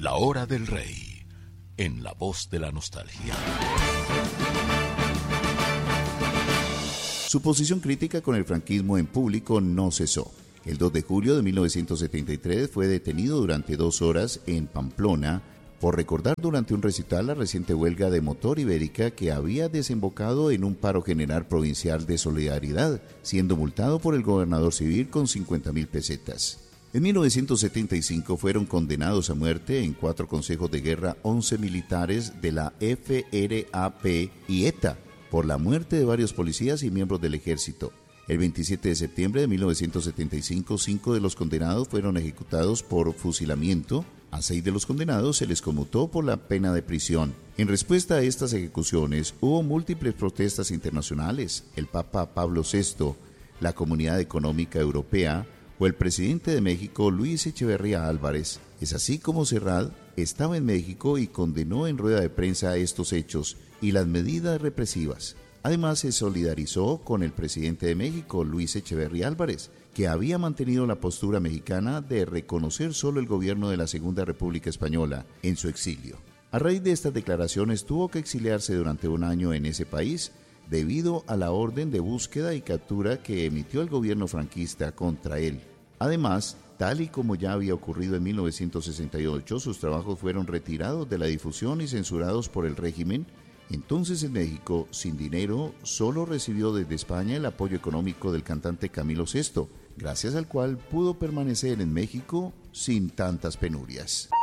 La Hora del Rey, en La Voz de la Nostalgia. Su posición crítica con el franquismo en público no cesó. El 2 de julio de 1973 fue detenido durante 2 horas en Pamplona por recordar durante un recital la reciente huelga de Motor Ibérica que había desembocado en un paro general provincial de solidaridad, siendo multado por el gobernador civil con 50.000 pesetas. En 1975 fueron condenados a muerte en 4 consejos de guerra 11 militares de la FRAP y ETA por la muerte de varios policías y miembros del ejército. El 27 de septiembre de 1975, 5 de los condenados fueron ejecutados por fusilamiento. A 6 de los condenados se les conmutó por la pena de prisión. En respuesta a estas ejecuciones, hubo múltiples protestas internacionales. El Papa Pablo VI, la Comunidad Económica Europea o el presidente de México, Luis Echeverría Álvarez. Es así como Serrat estaba en México y condenó en rueda de prensa estos hechos y las medidas represivas. Además, se solidarizó con el presidente de México, Luis Echeverría Álvarez, que había mantenido la postura mexicana de reconocer solo el gobierno de la Segunda República Española en su exilio. A raíz de estas declaraciones tuvo que exiliarse durante un año en ese país debido a la orden de búsqueda y captura que emitió el gobierno franquista contra él. Además, tal y como ya había ocurrido en 1968, sus trabajos fueron retirados de la difusión y censurados por el régimen. Entonces en México, sin dinero, solo recibió desde España el apoyo económico del cantante Camilo VI, gracias al cual pudo permanecer en México sin tantas penurias.